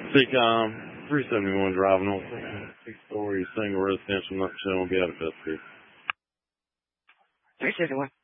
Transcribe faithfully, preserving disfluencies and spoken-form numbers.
C-Com, three seventy-one driving on six-story single residential nutshell on Beata Fest Street. three seventy-one.